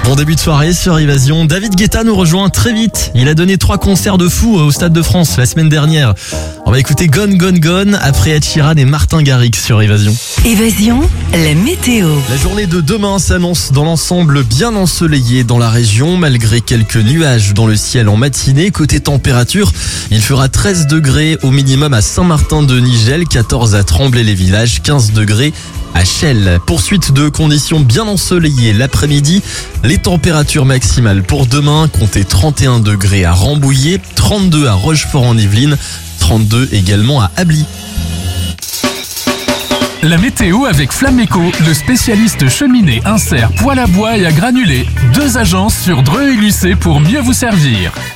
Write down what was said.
Bon début de soirée sur Évasion. David Guetta nous rejoint très vite. Il a donné 3 concerts de fou au Stade de France la semaine dernière. On va écouter Gone Gone Gone après Ed Sheeran et Martin Garrix sur Évasion. Évasion, la météo. La journée de demain s'annonce dans l'ensemble bien ensoleillée dans la région, malgré quelques nuages dans le ciel en matinée. Côté température, il fera 13 degrés au minimum à Saint-Martin-de-Nigel, 14 à Tremblay-les-Villages, 15 degrés à Chelles. Poursuite de conditions bien ensoleillées l'après-midi. Les températures maximales pour demain, comptez 31 degrés à Rambouillet, 32 à Rochefort-en-Yvelines, 32 également à Ably. La météo avec Flameco, le spécialiste cheminée, insert, poêle à bois et à granulés. 2 agences sur Dreux et Lucé pour mieux vous servir.